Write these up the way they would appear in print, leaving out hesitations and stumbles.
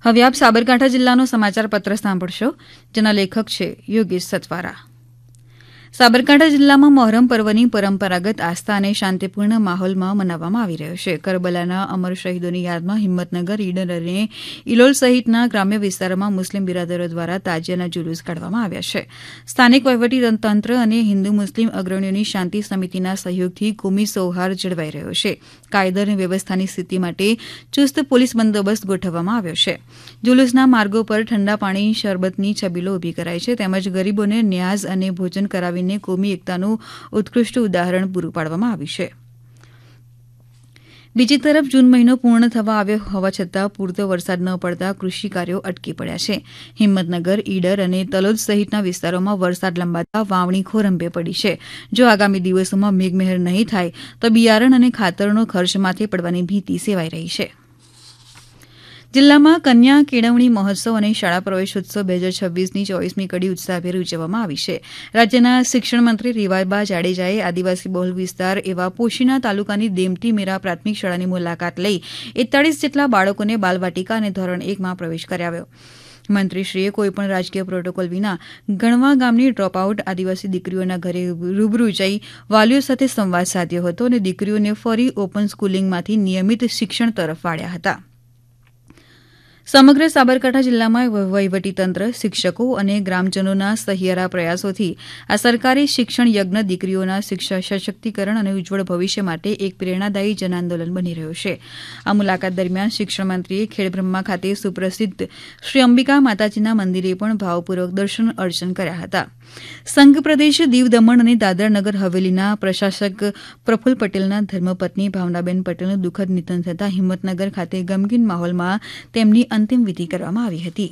હવે આપ સાબરકાંઠા જિલ્લાનો સમાચાર પત્ર સાંભળશો, જેના લેખક છે યોગેશ સતવારા. સાબરકાંઠા જિલ્લામાં મહોરમ પર્વની પરંપરાગત આસ્થા અને શાંતિપૂર્ણ માહોલમાં મનાવવામાં આવી રહ્યો છે. કરબલાના અમર શહીદોની યાદમાં હિંમતનગર, ઈડર અને ઇલોલ સહિતના ગ્રામ્ય વિસ્તારોમાં મુસ્લિમ બિરાદરો દ્વારા તાજિયાના જુલુસ કાઢવામાં આવ્યા છે. સ્થાનિક વહીવટીતંત્ર અને હિન્દુ મુસ્લિમ અગ્રણીઓની શાંતિ સમિતિના સહયોગથી કોમી સૌહાર્દ જળવાઈ રહ્યો છે. કાયદો અને વ્યવસ્થાની સ્થિતિ માટે ચુસ્ત પોલીસ બંદોબસ્ત ગોઠવવામાં આવ્યો છે. જુલુસના માર્ગો પર ઠંડા પાણી, શરબતની છબીલો ઊભી કરાઈ છે, તેમજ ગરીબોને ન્યાઝ અને ભોજન કરાવીને કોમી એકતાનું ઉત્કૃષ્ટ ઉદાહરણ પૂરું પાડવામાં આવ્યું છે. બીજી તરફ જૂન મહિનો પૂર્ણ થવા આવ્યો હોવા છતાં પૂરતો વરસાદ ન પડતા કૃષિ કાર્યો અટકી પડ્યા છે. હિંમતનગર, ઈડર અને તલોદ સહિતના વિસ્તારોમાં વરસાદ લંબાતા વાવણી ખોરંભે પડી છે. જો આગામી દિવસોમાં મેઘમહેર નહીં થાય તો બિયારણ અને ખાતરનો ખર્ચ માથે પડવાની ભીતિ સેવાઈ રહી છે. જિલ્લામાં કન્યા કેળવણી મહોત્સવ અને શાળા પ્રવેશોત્સવ 2026ની 24મી કડી ઉત્સાહભેર ઉજવવામાં આવી છે. રાજ્યના શિક્ષણ મંત્રી રીવાબા જાડેજાએ આદિવાસી બહુલ વિસ્તાર એવા પોશીના તાલુકાની દેમતી મેરા પ્રાથમિક શાળાની મુલાકાત લઈ 41 જેટલા બાળકોને બાલવાટિકા અને ધોરણ 1માં પ્રવેશ કરાવ્યો. મંત્રીશ્રીએ કોઈપણ રાજકીય પ્રોટોકોલ વિના ગણવા ગામની ડ્રોપઆઉટ આદિવાસી દીકરીઓના ઘરે રૂબરૂ જઈ વાલીઓ સાથે સંવાદ સાધ્યો હતો અને દીકરીઓને ફરી ઓપન સ્કૂલિંગમાંથી નિયમિત શિક્ષણ તરફ વાળ્યા હતા. સમગ્ર સાબરકાંઠા જિલ્લામાં વહીવટીતંત્ર, શિક્ષકો અને ગ્રામજનોના સહિયારા પ્રયાસોથી આ સરકારી શિક્ષણ યજ્ઞ દીકરીઓના સશક્તિકરણ અને ઉજ્જવળ ભવિષ્ય માટે એક પ્રેરણાદાયી જનાંદોલન બની રહ્યો છે. આ મુલાકાત દરમિયાન શિક્ષણમંત્રીએ ખેડબ્રહ્મા ખાતે સુપ્રસિદ્ધ શ્રી અંબિકા માતાજીના મંદિરે પણ ભાવપૂર્વક દર્શન અર્ચન કર્યા હતા. સંઘ પ્રદેશ દીવ દમણ અને દાદરા નગર હવેલીના પ્રશાસક પ્રફુલ્લ પટેલના ધર્મપત્ની ભાવનાબેન પટેલનું દુઃખદ નિધન થતાં હિંમતનગર ખાતે ગમગીન માહોલમાં તેમની અંતિમ વિધિ કરવામાં આવી હતી.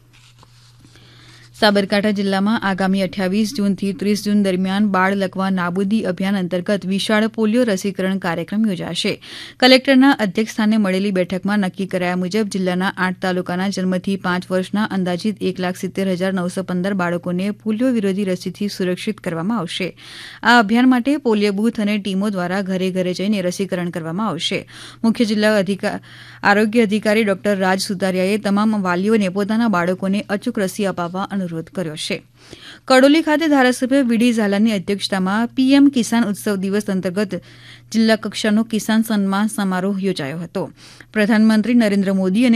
સાબરકાંઠા જિલ્લામાં આગામી 28 જૂનથી 30 જૂન દરમિયાન બાળ લકવા નાબૂદી અભિયાન અંતર્ગત વિશાળ પોલિયો રસીકરણ કાર્યક્રમ યોજાશે. કલેક્ટરના અધ્યક્ષસ્થાને મળેલી બેઠકમાં નક્કી કરાયા મુજબ જિલ્લાના 8 તાલુકાના જન્મથી 5 વર્ષના અંદાજિત 1,70,915 બાળકોને પોલિયો વિરોધી રસીથી સુરક્ષિત કરવામાં આવશે. આ અભિયાન માટે પોલિયો બૂથ અને ટીમો દ્વારા ઘરે ઘરે જઈને રસીકરણ કરવામાં આવશે. મુખ્ય જિલ્લા આરોગ્ય અધિકારી ડોક્ટર રાજ સુતારિયાએ તમામ વાલીઓને પોતાના બાળકોને અચૂક રસી અપાવવા અનુરોધ કર્યો છે. કડોલી ખાતે ધારાસભ્ય વીડી ઝાલાની અધ્યક્ષતામાં પીએમ કિસાન ઉત્સવ દિવસ અંતર્ગત જિલ્લા કક્ષાનો કિસાન સન્માન સમારોહ યોજાયો હતો. પ્રધાનમંત્રી નરેન્દ્ર મોદી અને